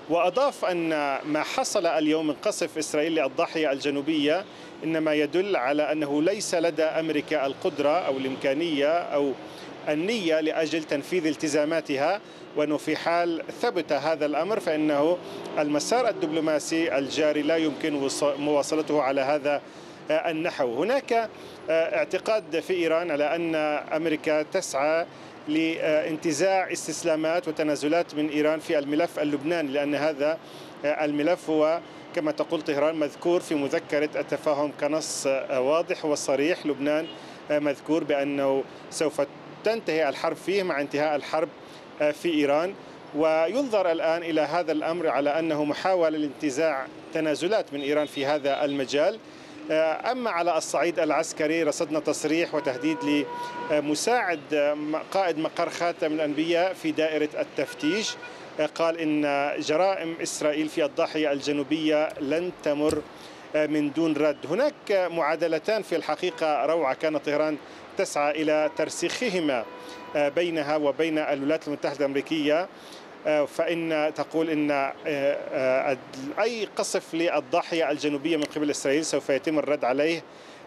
وأضاف أن ما حصل اليوم من قصف إسرائيل للضاحية الجنوبية إنما يدل على أنه ليس لدى أمريكا القدرة أو الإمكانية أو النية لأجل تنفيذ التزاماتها، وأنه في حال ثبت هذا الأمر فإنه المسار الدبلوماسي الجاري لا يمكن مواصلته على هذا النحو. هناك اعتقاد في إيران على أن أمريكا تسعى لانتزاع استسلامات وتنازلات من إيران في الملف اللبناني، لأن هذا الملف هو كما تقول طهران مذكور في مذكرة التفاهم كنص واضح وصريح. لبنان مذكور بأنه سوف تنتهي الحرب فيه مع انتهاء الحرب في إيران، وينظر الآن إلى هذا الأمر على أنه محاولة لانتزاع تنازلات من إيران في هذا المجال. أما على الصعيد العسكري رصدنا تصريح وتهديد لمساعد قائد مقر خاتم الأنبياء في دائرة التفتيش، قال إن جرائم إسرائيل في الضاحية الجنوبية لن تمر من دون رد. هناك معادلتان في الحقيقة روعة كانت طهران تسعى إلى ترسيخهما بينها وبين الولايات المتحدة الأمريكية، فإن تقول إن أي قصف للضاحية الجنوبية من قبل إسرائيل سوف يتم الرد عليه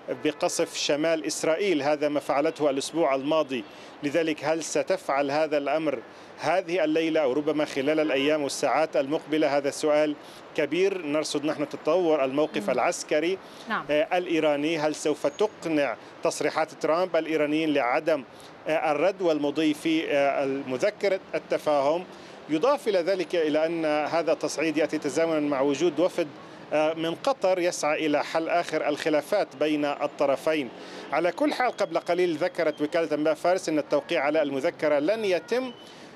بقصف شمال إسرائيل. هذا ما فعلته الأسبوع الماضي. لذلك هل ستفعل هذا الأمر هذه الليلة أو ربما خلال الأيام والساعات المقبلة؟ هذا سؤال كبير. نرصد نحن تطور الموقف العسكري الإيراني. هل سوف تقنع تصريحات ترامب الإيرانيين لعدم الرد والمضي في مذكرة التفاهم؟ يضاف إلى ذلك إلى أن هذا التصعيد يأتي تزامنا مع وجود وفد من قطر يسعى إلى حل آخر الخلافات بين الطرفين. على كل حال قبل قليل ذكرت وكالة أنباء فارس أن التوقيع على المذكرة لن يتم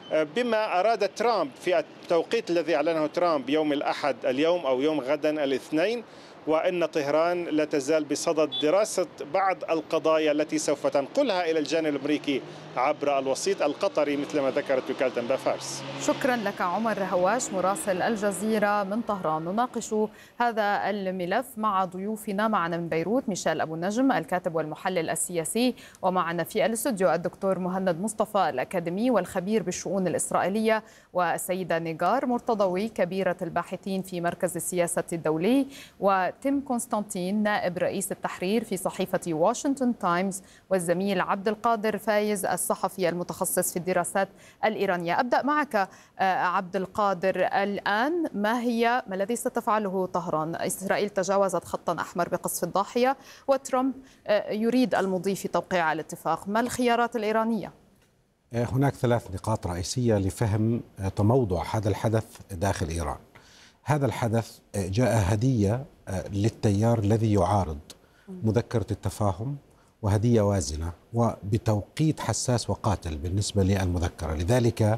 بما أراد ترامب في التوقيت الذي أعلنه ترامب يوم الأحد اليوم أو يوم غدا الاثنين، وأن طهران لا تزال بصدد دراسة بعض القضايا التي سوف تنقلها إلى الجانب الأمريكي عبر الوسيط القطري مثل ما ذكرت وكالة أنباء فارس. شكرا لك عمر هواش مراسل الجزيرة من طهران. نناقش هذا الملف مع ضيوفنا. معنا من بيروت ميشيل أبو النجم الكاتب والمحلل السياسي، ومعنا في الاستوديو الدكتور مهند مصطفى الأكاديمي والخبير بالشؤون الإسرائيلية، والسيدة نيغار مرتضوي كبيرة الباحثين في مركز السياسة الدولي، وتيم كونستانتين نائب رئيس التحرير في صحيفة واشنطن تايمز، والزميل عبد القادر فايز الصحفي المتخصص في الدراسات الإيرانية. أبدأ معك عبد القادر. الآن ما الذي ستفعله طهران؟ إسرائيل تجاوزت خطا أحمر بقصف الضاحية، وترامب يريد المضي في توقيع الاتفاق. ما الخيارات الإيرانية؟ هناك 3 نقاط رئيسية لفهم تموضع هذا الحدث داخل إيران. هذا الحدث جاء هدية للتيار الذي يعارض مذكرة التفاهم، وهدية وازنة وبتوقيت حساس وقاتل بالنسبة للمذكرة. لذلك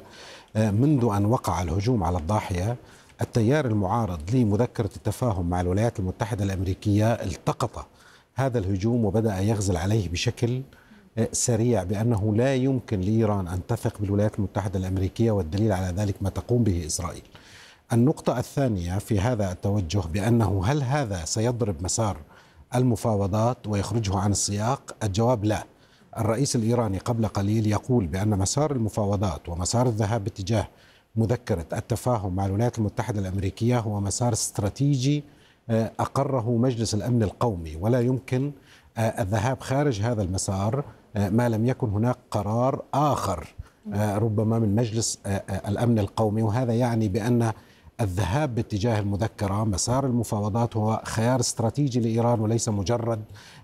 منذ أن وقع الهجوم على الضاحية التيار المعارض لمذكرة التفاهم مع الولايات المتحدة الأمريكية التقط هذا الهجوم وبدأ يغزل عليه بشكل سريع بأنه لا يمكن لإيران أن تثق بالولايات المتحدة الأمريكية، والدليل على ذلك ما تقوم به إسرائيل. النقطة الثانية في هذا التوجه بأنه هل هذا سيضرب مسار المفاوضات ويخرجه عن السياق؟ الجواب لا. الرئيس الإيراني قبل قليل يقول بأن مسار المفاوضات ومسار الذهاب باتجاه مذكرة التفاهم مع الولايات المتحدة الأمريكية هو مسار استراتيجي أقره مجلس الأمن القومي، ولا يمكن الذهاب خارج هذا المسار ما لم يكن هناك قرار آخر ربما من مجلس الأمن القومي. وهذا يعني بأن الذهاب باتجاه المذكرة مسار المفاوضات هو خيار استراتيجي لإيران وليس مجرد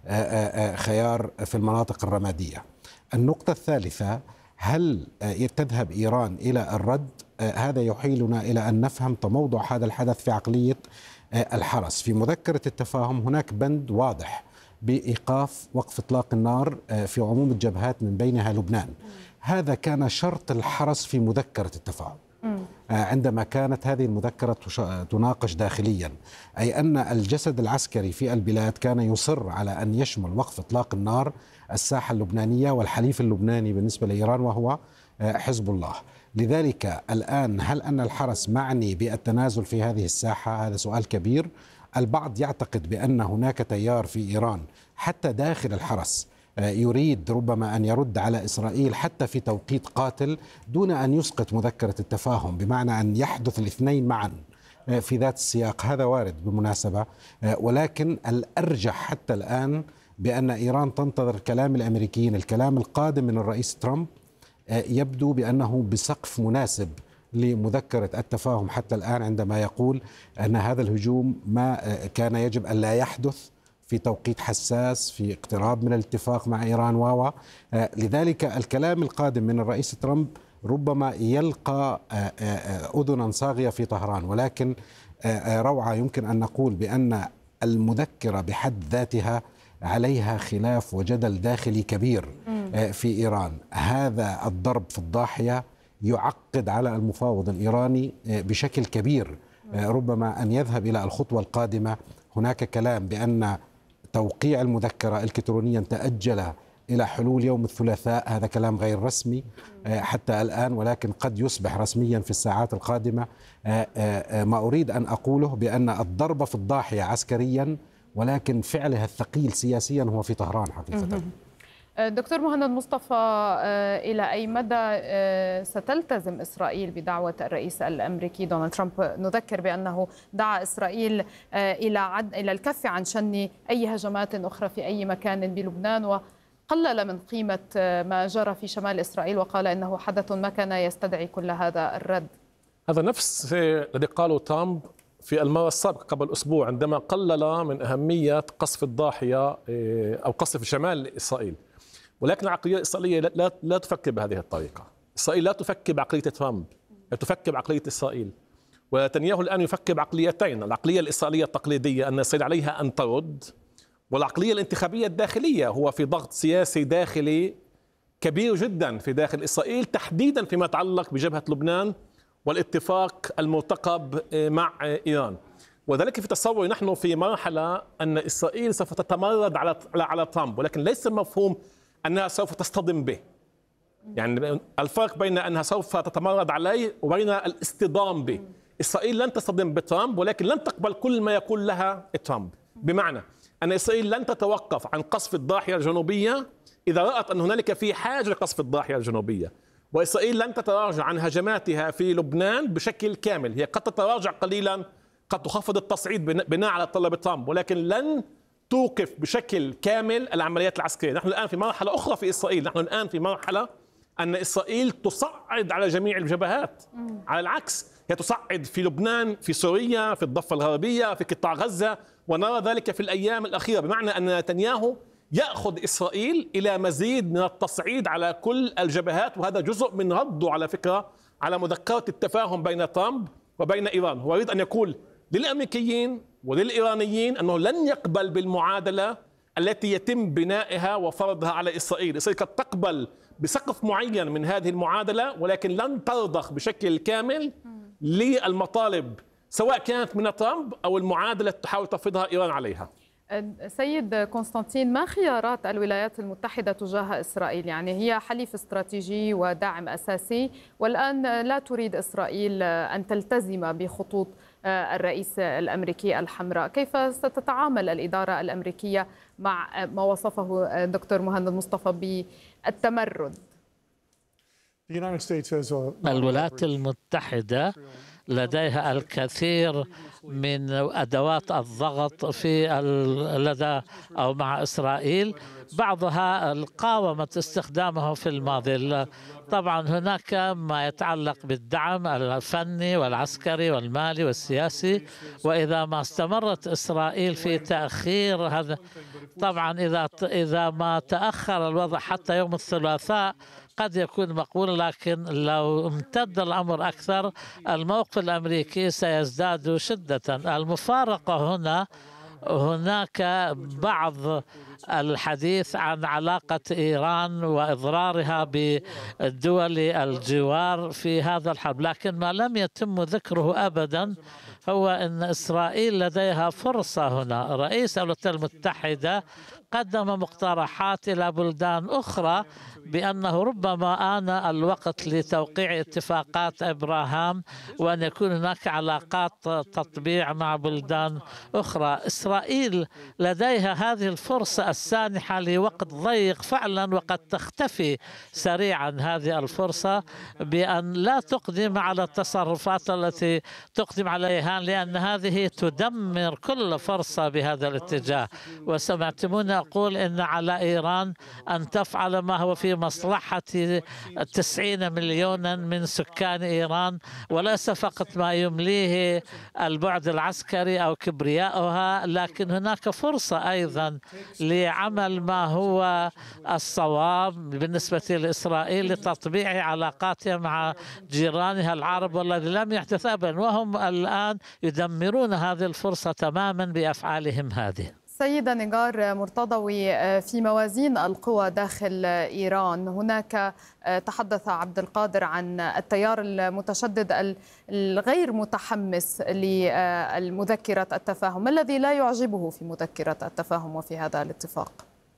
خيار في المناطق الرمادية. النقطة الثالثة، هل تذهب إيران إلى الرد؟ هذا يحيلنا إلى أن نفهم تموضع هذا الحدث في عقلية الحرس. في مذكرة التفاهم هناك بند واضح بإيقاف وقف إطلاق النار في عموم الجبهات من بينها لبنان. هذا كان شرط الحرس في مذكرة التفاهم عندما كانت هذه المذكرة تناقش داخليا، أي أن الجسد العسكري في البلاد كان يصر على أن يشمل وقف إطلاق النار الساحة اللبنانية والحليف اللبناني بالنسبة لإيران وهو حزب الله. لذلك الآن هل أن الحرس معني بالتنازل في هذه الساحة؟ هذا سؤال كبير. البعض يعتقد بأن هناك تيار في إيران حتى داخل الحرس يريد ربما أن يرد على إسرائيل حتى في توقيت قاتل دون أن يسقط مذكرة التفاهم، بمعنى أن يحدث الاثنين معا في ذات السياق. هذا وارد بالمناسبة، ولكن الأرجح حتى الآن بأن إيران تنتظر كلام الأمريكيين، الكلام القادم من الرئيس ترامب يبدو بأنه بسقف مناسب لمذكرة التفاهم حتى الآن، عندما يقول أن هذا الهجوم ما كان يجب أن لا يحدث في توقيت حساس، في اقتراب من الاتفاق مع إيران لذلك الكلام القادم من الرئيس ترامب ربما يلقى أذنا صاغية في طهران. ولكن روعة، يمكن أن نقول بأن المذكرة بحد ذاتها عليها خلاف وجدل داخلي كبير في إيران. هذا الضرب في الضاحية يعقد على المفاوض الإيراني بشكل كبير ربما أن يذهب إلى الخطوة القادمة. هناك كلام بأن توقيع المذكرة إلكترونيا تأجل إلى حلول يوم الثلاثاء، هذا كلام غير رسمي حتى الآن، ولكن قد يصبح رسميا في الساعات القادمة. ما أريد أن أقوله بأن الضرب في الضاحية عسكريا، ولكن فعلها الثقيل سياسيا هو في طهران حقيقة. دكتور مهند مصطفى، إلى أي مدى ستلتزم إسرائيل بدعوة الرئيس الأمريكي دونالد ترامب؟ نذكر بأنه دعا إسرائيل إلى الكف عن شن أي هجمات أخرى في أي مكان بلبنان، وقلل من قيمة ما جرى في شمال إسرائيل، وقال إنه حدث ما كان يستدعي كل هذا الرد. هذا نفس الذي قاله ترامب في المرة السابقة قبل أسبوع، عندما قلل من أهمية قصف الضاحية أو قصف شمال إسرائيل. ولكن العقلية الإسرائيلية لا تفكر بهذه الطريقة. إسرائيل لا تفكر بعقلية ترامب، لا تفكر بعقلية إسرائيل. ونتنياهو الآن يفكر بعقليتين: العقلية الإسرائيلية التقليدية أن إسرائيل عليها أن ترد، والعقلية الانتخابية الداخلية. هو في ضغط سياسي داخلي كبير جدا في داخل إسرائيل، تحديدا فيما يتعلق بجبهة لبنان والاتفاق المرتقب مع إيران. وذلك في تصوري نحن في مرحلة أن إسرائيل سوف تتمرد على ترامب، ولكن ليس مفهوم أنها سوف تصطدم به. يعني الفرق بين أنها سوف تتمرد عليه وبين الاصطدام به. إسرائيل لن تصطدم بترامب، ولكن لن تقبل كل ما يقول لها ترامب، بمعنى أن إسرائيل لن تتوقف عن قصف الضاحية الجنوبية إذا رأت أن هنالك في حاجة لقصف الضاحية الجنوبية، وإسرائيل لن تتراجع عن هجماتها في لبنان بشكل كامل. هي قد تتراجع قليلا، قد تخفض التصعيد بناء على طلب ترامب، ولكن لن توقف بشكل كامل العمليات العسكرية. نحن الآن في مرحلة أخرى في إسرائيل، نحن الآن في مرحلة أن إسرائيل تصعد على جميع الجبهات. على العكس، هي تصعد في لبنان، في سوريا، في الضفة الغربية، في قطاع غزة، ونرى ذلك في الأيام الأخيرة، بمعنى أن نتنياهو يأخذ إسرائيل إلى مزيد من التصعيد على كل الجبهات. وهذا جزء من رده على فكرة على مذكرة التفاهم بين ترامب وبين إيران. هو يريد أن يقول للأمريكيين وللإيرانيين أنه لن يقبل بالمعادلة التي يتم بنائها وفرضها على إسرائيل. إسرائيل قد تقبل بسقف معين من هذه المعادلة، ولكن لن ترضخ بشكل كامل للمطالب سواء كانت من ترامب أو المعادلة تحاول تفرضها إيران عليها. سيد قسطنطين، ما خيارات الولايات المتحدة تجاه إسرائيل؟ يعني هي حليف استراتيجي وداعم أساسي، والآن لا تريد إسرائيل أن تلتزم بخطوط الرئيس الأمريكي الحمراء. كيف ستتعامل الإدارة الأمريكية مع ما وصفه دكتور مهند مصطفى بالتمرد؟ الولايات المتحدة لديها الكثير من أدوات الضغط في لدى أو مع إسرائيل، بعضها قاومت استخدامه في الماضي. طبعا هناك ما يتعلق بالدعم الفني والعسكري والمالي والسياسي، وإذا ما استمرت إسرائيل في تأخير هذا، طبعا إذا ما تأخر الوضع حتى يوم الثلاثاء قد يكون مقبول، لكن لو امتد الأمر أكثر الموقف الأمريكي سيزداد شدة. المفارقة هناك بعض الحديث عن علاقة إيران وإضرارها بالدول الجوار في هذا الحرب، لكن ما لم يتم ذكره أبدا هو أن إسرائيل لديها فرصة هنا. رئيس الولايات المتحدة وقدم مقترحات إلى بلدان أخرى بأنه ربما آن الوقت لتوقيع اتفاقات إبراهام وأن يكون هناك علاقات تطبيع مع بلدان أخرى. إسرائيل لديها هذه الفرصة السانحة لوقت ضيق فعلا، وقد تختفي سريعا هذه الفرصة بأن لا تقدم على التصرفات التي تقدم على إيران، لأن هذه تدمر كل فرصة بهذا الاتجاه. وسمعتموني أقول إن على إيران أن تفعل ما هو في مصلحة 90 مليونا من سكان إيران، وليس فقط ما يمليه البعد العسكري أو كبرياؤها، لكن هناك فرصة أيضا لعمل ما هو الصواب بالنسبة لإسرائيل لتطبيع علاقاتها مع جيرانها العرب، والذي لم يحدث أبدا، وهم الآن يدمرون هذه الفرصة تماما بأفعالهم هذه. سيدة نجار مرتضوي، في موازين القوى داخل إيران هناك تحدث عبد القادر عن التيار المتشدد الغير متحمس لمذكرة التفاهم. ما الذي لا يعجبه في مذكرة التفاهم وفي هذا الاتفاق؟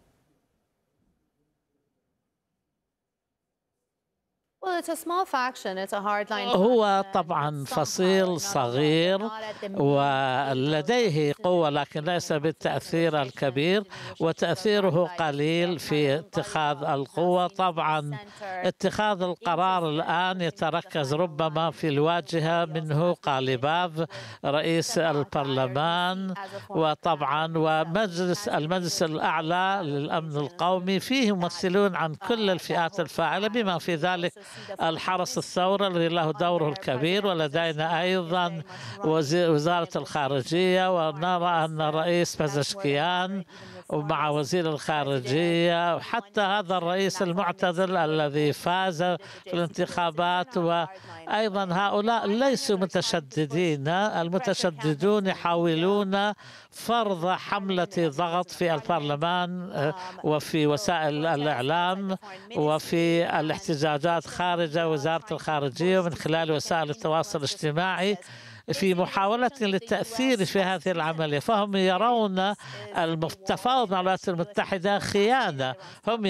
هو طبعا فصيل صغير ولديه قوة لكن ليس بالتأثير الكبير، وتأثيره قليل في اتخاذ القوة. طبعا اتخاذ القرار الآن يتركز ربما في الواجهة منه قاليباف رئيس البرلمان، وطبعا المجلس الأعلى للأمن القومي فيه ممثلون عن كل الفئات الفاعلة بما في ذلك الحرس الثورة الذي له دوره الكبير، ولدينا أيضا وزارة الخارجية، ونرى أن الرئيس بزشكيان ومع وزير الخارجية، وحتى هذا الرئيس المعتدل الذي فاز في الانتخابات، وأيضا هؤلاء ليسوا متشددين. المتشددون يحاولون فرض حملة ضغط في البرلمان وفي وسائل الإعلام وفي الاحتجاجات خارج وزارة الخارجية ومن خلال وسائل التواصل الاجتماعي في محاولة للتأثير في هذه العملية. فهم يرون التفاوض مع الولايات المتحدة خيانة، هم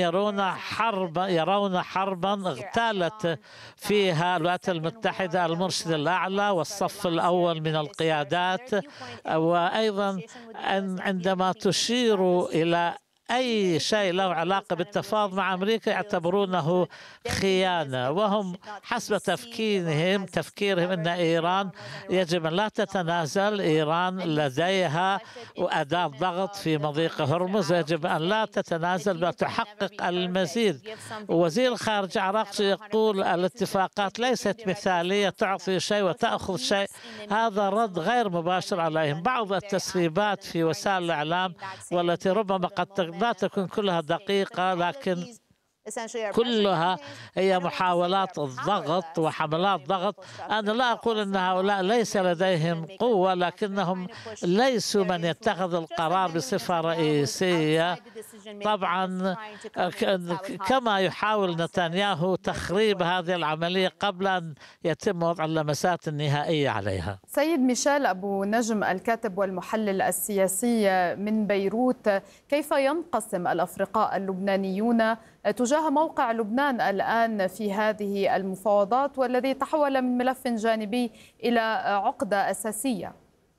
يرون حربا اغتالت فيها الولايات المتحدة المرشد الأعلى والصف الأول من القيادات. وأيضا عندما تشير إلى أي شيء له علاقة بالتفاوض مع أمريكا يعتبرونه خيانة، وهم حسب تفكيرهم أن إيران يجب أن لا تتنازل. إيران لديها أداة ضغط في مضيق هرمز، يجب أن لا تتنازل بل تحقق المزيد. وزير الخارجية عراقي يقول الاتفاقات ليست مثالية، تعطي شيء وتأخذ شيء. هذا رد غير مباشر عليهم. بعض التسريبات في وسائل الإعلام والتي ربما قد لا تكون كلها دقيقة لكن كلها هي محاولات الضغط وحملات ضغط. أنا لا أقول أن هؤلاء ليس لديهم قوة، لكنهم ليسوا من يتخذ القرار بصفة رئيسية. طبعا كما يحاول نتنياهو تخريب هذه العملية قبل أن يتم وضع اللمسات النهائية عليها. سيد ميشيل أبو نجم الكاتب والمحلل السياسي من بيروت، كيف ينقسم الأفرقاء اللبنانيون تجاه موقع لبنان الآن في هذه المفاوضات والذي تحول من ملف جانبي إلى عقدة أساسية؟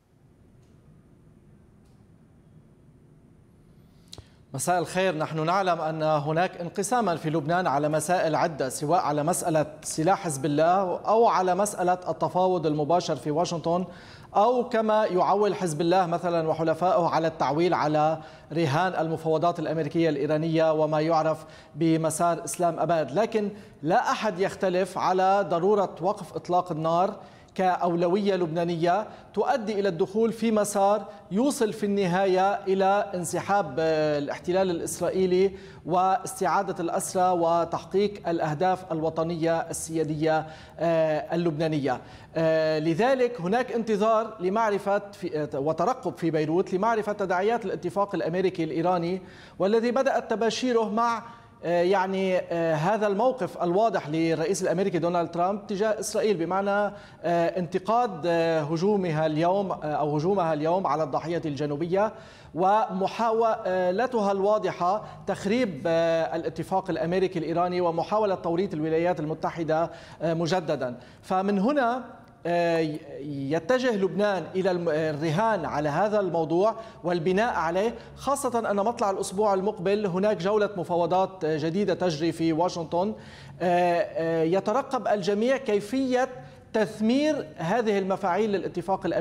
مساء الخير. نحن نعلم أن هناك انقساما في لبنان على مسائل عدة، سواء على مسألة سلاح حزب الله أو على مسألة التفاوض المباشر في واشنطن، أو كما يعول حزب الله مثلا وحلفائه على التعويل على رهان المفاوضات الأمريكية الإيرانية وما يعرف بمسار إسلام أباد. لكن لا أحد يختلف على ضرورة وقف إطلاق النار كأولوية لبنانية تؤدي إلى الدخول في مسار يوصل في النهاية إلى انسحاب الاحتلال الإسرائيلي واستعادة الأسرى وتحقيق الأهداف الوطنية السيادية اللبنانية. لذلك هناك انتظار لمعرفة وترقب في بيروت لمعرفة تداعيات الاتفاق الأمريكي الإيراني، والذي بدأت تباشيره مع يعني هذا الموقف الواضح للرئيس الأمريكي دونالد ترامب تجاه إسرائيل، بمعنى انتقاد هجومها اليوم أو هجومها اليوم على الضاحية الجنوبية، ومحاولتها الواضحة تخريب الاتفاق الأمريكي الإيراني ومحاولة توريط الولايات المتحدة مجددا. فمن هنا يتجه لبنان إلى الرهان على هذا الموضوع والبناء عليه، خاصة أن مطلع الأسبوع المقبل هناك جولة مفاوضات جديدة تجري في واشنطن. يترقب الجميع كيفية تثمير هذه المفاعيل للاتفاق الأمريكي